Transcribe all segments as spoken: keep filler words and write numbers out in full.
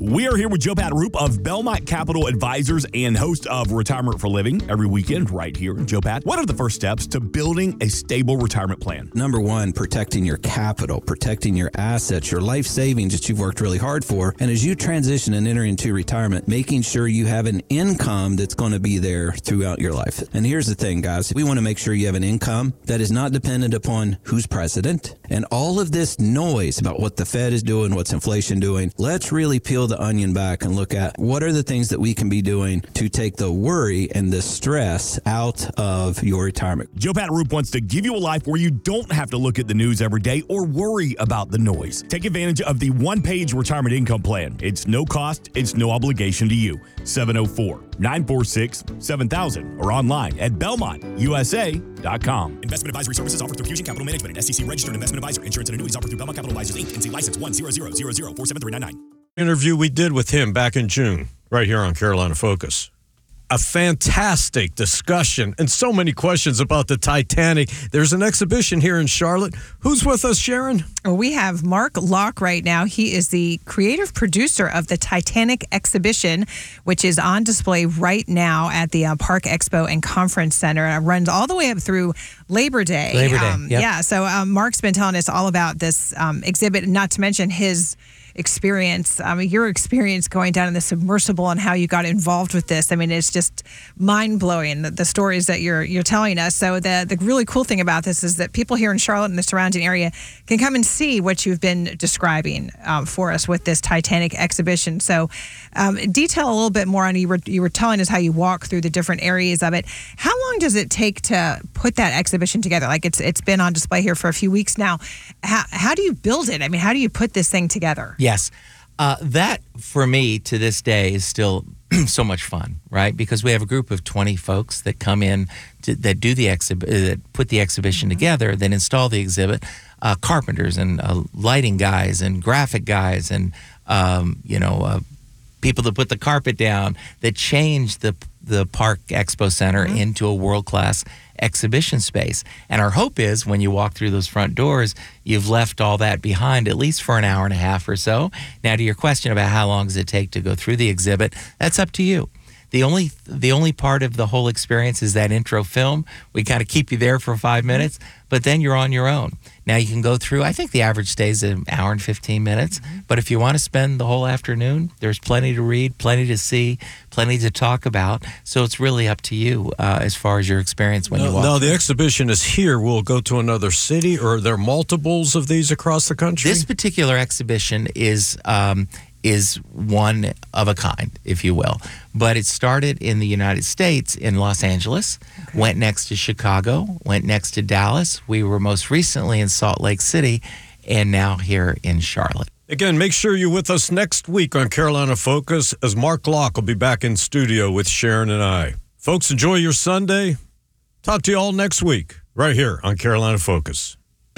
We are here with Joe Pat Roop of Belmont Capital Advisors and host of Retirement for Living every weekend right here. Joe Pat, what are the first steps to building a stable retirement plan? Number one, protecting your capital, protecting your assets, your life savings that you've worked really hard for. And as you transition and enter into retirement, making sure you have an income that's going to be there throughout your life. And here's the thing, guys. We want to make sure you have an income that is not dependent upon who's president and all of this noise about what the Fed is doing, what's inflation doing. Let's really peel the onion back and look at what are the things that we can be doing to take the worry and the stress out of your retirement. Joe Pat Roop wants to give you a life where you don't have to look at the news every day or worry about the noise. Take advantage of the one-page retirement income plan. It's no cost, it's no obligation to you. seven oh four, nine four six, seven thousand or online at belmont u s a dot com. Investment advisory services offered through Fusion Capital Management, an S E C registered investment advisor. Insurance and annuities offered through Belmont Capital Advisors, Incorporated. N C license one zero zero zero zero four seven three nine nine. Interview we did with him back in June, right here on Carolina Focus. A fantastic discussion and so many questions about the Titanic. There's an exhibition here in Charlotte. Who's with us, Sharon? We have Mark Locke right now. He is the creative producer of the Titanic exhibition, which is on display right now at the uh, Park Expo and Conference Center. It runs all the way up through Labor Day. Labor Day, um, yep. Yeah, so um, Mark's been telling us all about this um, exhibit, not to mention his experience. I mean, your experience going down in the submersible and how you got involved with this. I mean, it's just mind-blowing, the, the stories that you're you're telling us. So the, the really cool thing about this is that people here in Charlotte and the surrounding area can come and see what you've been describing um, for us with this Titanic exhibition. So um, detail a little bit more on, you were, you were telling us how you walk through the different areas of it. How long does it take to put that exhibition together? Like it's it's been on display here for a few weeks now. How, how do you build it? I mean, how do you put this thing together? Yes. Uh, that, for me, to this day, is still so much fun, right? Because we have a group of twenty folks that come in, to, that do the exhibit, uh, that put the exhibition mm-hmm. together, then install the exhibit. Uh, carpenters and uh, lighting guys and graphic guys and, um, you know, uh, people that put the carpet down, that change the the Park Expo Center mm-hmm. into a world-class exhibition space. And our hope is when you walk through those front doors, you've left all that behind, at least for an hour and a half or so. Now, to your question about how long does it take to go through the exhibit, that's up to you. The only the only part of the whole experience is that intro film. We kind of keep you there for five minutes, but then you're on your own. Now you can go through, I think the average stay is an hour and fifteen minutes, mm-hmm. but if you want to spend the whole afternoon, there's plenty to read, plenty to see, plenty to talk about. So it's really up to you uh, as far as your experience when no, you walk Now, through. the exhibition is here. Will go to another city, or are there multiples of these across the country? This particular exhibition is... Um, is one of a kind, if you will. But it started in the United States, in Los Angeles, okay. went next to Chicago, went next to Dallas. We were most recently in Salt Lake City, and now here in Charlotte. Again, make sure you're with us next week on Carolina Focus, as Mark Locke will be back in studio with Sharon and I. Folks, enjoy your Sunday. Talk to you all next week, right here on Carolina Focus.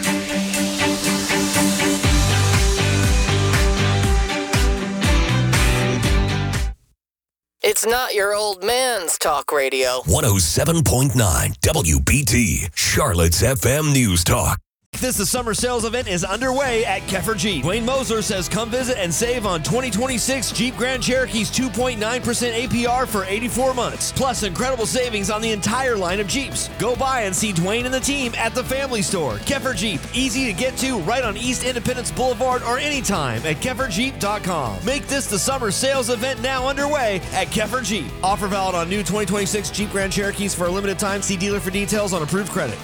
It's not your old man's talk radio. one oh seven point nine W B T, Charlotte's F M News Talk. This the summer sales event is underway at Keffer Jeep. Wayne Moser says come visit and save on twenty twenty-six Jeep Grand Cherokee's two point nine percent A P R for eighty-four months. Plus incredible savings on the entire line of Jeeps. Go by and see Dwayne and the team at the Family Store. Keffer Jeep, easy to get to right on East Independence Boulevard or anytime at keffer jeep dot com. Make this the summer sales event now underway at Keffer Jeep. Offer valid on new twenty twenty-six Jeep Grand Cherokees for a limited time. See dealer for details on approved credit.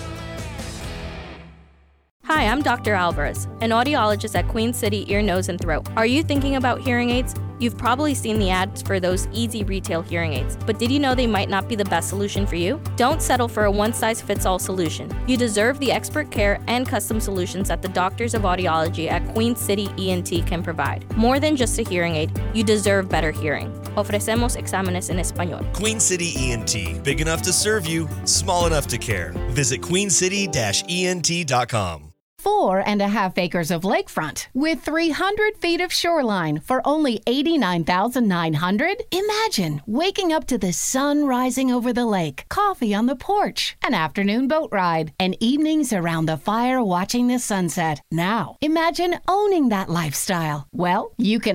Hi, I'm Doctor Alvarez, an audiologist at Queen City Ear, Nose, and Throat. Are you thinking about hearing aids? You've probably seen the ads for those easy retail hearing aids, but did you know they might not be the best solution for you? Don't settle for a one-size-fits-all solution. You deserve the expert care and custom solutions that the doctors of audiology at Queen City E N T can provide. More than just a hearing aid, you deserve better hearing. Ofrecemos exámenes en español. Queen City E N T, big enough to serve you, small enough to care. Visit queen city dash e n t dot com. Four and a half acres of lakefront with three hundred feet of shoreline for only eighty-nine thousand nine hundred dollars? Imagine waking up to the sun rising over the lake, coffee on the porch, an afternoon boat ride, and evenings around the fire watching the sunset. Now, imagine owning that lifestyle. Well, you can